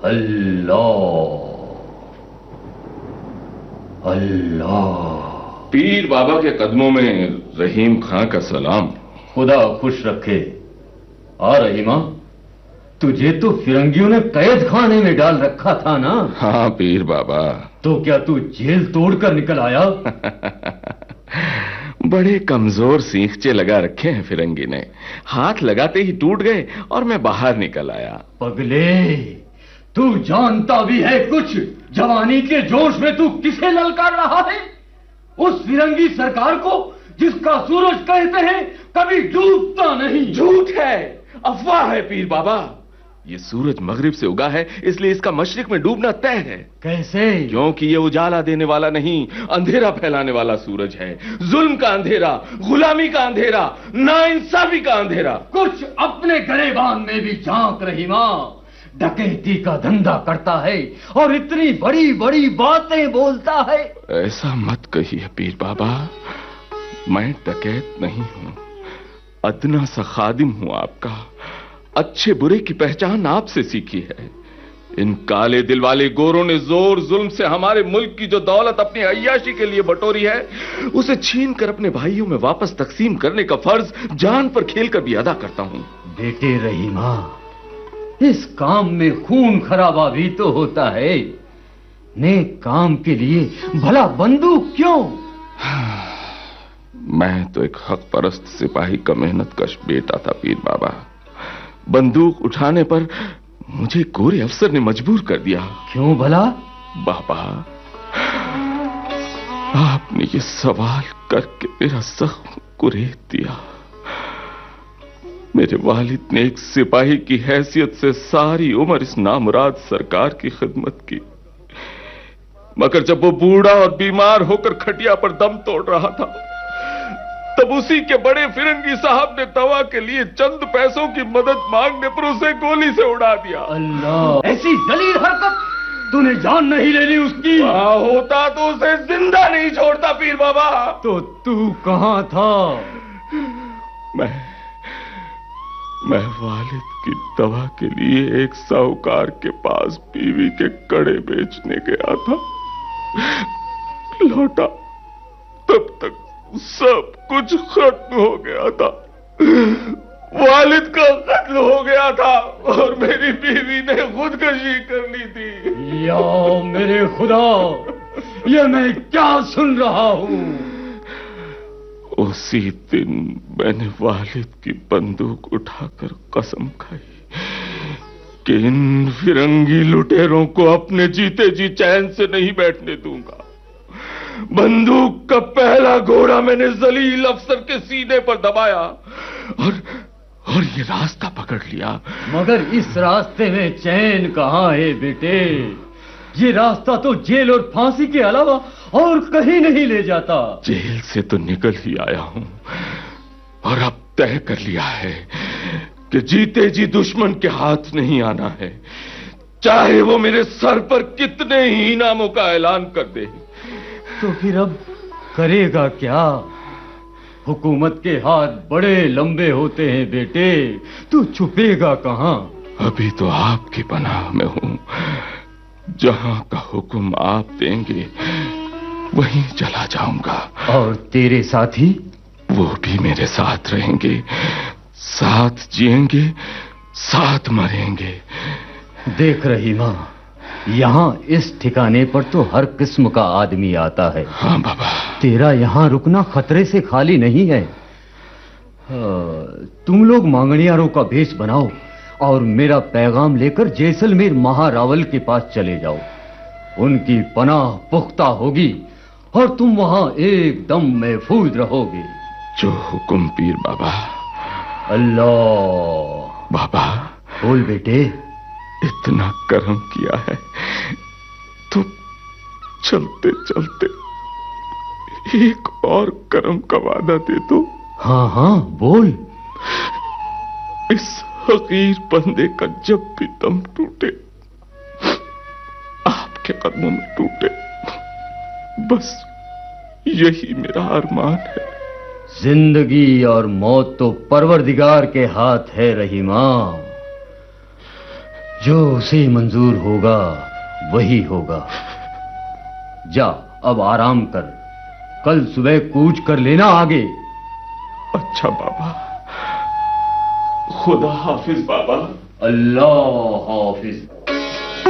अल्लाह अल्लाह। पीर बाबा के कदमों में रहीम खां का सलाम। खुदा खुश रखे। आ रहीमा, तुझे तो फिरंगियों ने कैद खाने में डाल रखा था ना? हाँ पीर बाबा। तो क्या तू जेल तोड़कर निकल आया? बड़े कमजोर सींखचे लगा रखे हैं फिरंगी ने, हाथ लगाते ही टूट गए और मैं बाहर निकल आया। पगले, तू जानता भी है कुछ? जवानी के जोश में तू किसे ललकार रहा है? उस फिरंगी सरकार को जिसका सूरज कहते हैं कभी डूबता नहीं। झूठ है, अफवाह है पीर बाबा। ये सूरज मगरिब से उगा है, इसलिए इसका मशरिक में डूबना तय है। कैसे? क्योंकि ये उजाला देने वाला नहीं, अंधेरा फैलाने वाला सूरज है। जुल्म का अंधेरा, गुलामी का अंधेरा, नाइंसाफी का अंधेरा। कुछ अपने गरेबान में भी झांक रहीमा। डकैती का धंधा करता है और इतनी बड़ी बड़ी बातें बोलता है। ऐसा मत कहिए पीर बाबा, मैं डकैत नहीं हूं, अदना सा खादिम हूं आपका। अच्छे बुरे की पहचान आपसे सीखी है। इन काले दिल वाले गोरों ने जोर जुल्म से हमारे मुल्क की जो दौलत अपनी अय्याशी के लिए बटोरी है, उसे छीन कर अपने भाइयों में वापस तकसीम करने का फर्ज जान पर खेलकर भी अदा करता हूं। बेटे रहीमा, इस काम में खून खराबा भी तो होता है। नेक काम के लिए भला बंदूक क्यों? मैं तो एक हक परस्त सिपाही का मेहनत कश बेटा था पीर बाबा। बंदूक उठाने पर मुझे गोरे अफसर ने मजबूर कर दिया। क्यों भला? बाबा, आपने ये सवाल करके मेरा जख्म कुरेद दिया। मेरे वालिद ने एक सिपाही की हैसियत से सारी उम्र इस नामुराद सरकार की खिदमत की, मगर जब वो बूढ़ा और बीमार होकर खटिया पर दम तोड़ रहा था, तब उसी के बड़े फिरंगी साहब ने दवा के लिए चंद पैसों की मदद मांगने पर उसे गोली से उड़ा दिया। अल्लाह, ऐसी जलील हरकत तूने जान नहीं लेनी उसकी। होता तो उसे जिंदा नहीं छोड़ता पीर बाबा। तो तू कहां था? मैं वालिद की दवा के लिए एक साहूकार के पास बीवी के कड़े बेचने गया था। लौटा तब तक सब कुछ खत्म हो गया था। वालिद का कत्ल हो गया था और मेरी बीवी ने खुदकशी कर ली थी। या मेरे खुदा, ये मैं क्या सुन रहा हूं? उसी दिन मैंने वालिद की बंदूक उठाकर कसम खाई कि इन फिरंगी लुटेरों को अपने जीते जी चैन से नहीं बैठने दूंगा। बंदूक का पहला घोड़ा मैंने जलील अफसर के सीने पर दबाया और ये रास्ता पकड़ लिया। मगर इस रास्ते में चैन कहां है बेटे? ये रास्ता तो जेल और फांसी के अलावा और कहीं नहीं ले जाता। जेल से तो निकल ही आया हूं और अब तय कर लिया है कि जीते जी दुश्मन के हाथ नहीं आना है, चाहे वो मेरे सर पर कितने ही इनामों का ऐलान कर दे। तो फिर अब करेगा क्या? हुकूमत के हाथ बड़े लंबे होते हैं बेटे, तू छुपेगा कहां? अभी तो आपकी पनाह में हूं। जहां का हुक्म आप देंगे वहीं चला जाऊंगा। और तेरे साथी? वो भी मेरे साथ रहेंगे, साथ जिएंगे, साथ मरेंगे। देख रहीमा, यहाँ इस ठिकाने पर तो हर किस्म का आदमी आता है। हाँ बाबा। तेरा यहाँ रुकना खतरे से खाली नहीं है। तुम लोग मांगणियारों का भेष बनाओ और मेरा पैगाम लेकर जैसलमेर महारावल के पास चले जाओ। उनकी पनाह पुख्ता होगी और तुम वहां एकदम महफूज रहोगे। जो हुक्म पीर बाबा। अल्लाह। बाबा। बोल बेटे। इतना करम किया है तो चलते चलते एक और करम का वादा दे दो। हाँ हाँ बोल। इस हकीर बंदे का जब भी दम टूटे, आपके कदमों में टूटे, बस यही मेरा अरमान है। जिंदगी और मौत तो परवरदिगार के हाथ है रहीमा। जो उसे मंजूर होगा वही होगा। जा अब आराम कर, कल सुबह कूच कर लेना आगे। अच्छा बाबा, खुदा हाफिज बाबा। अल्लाह हाफिज।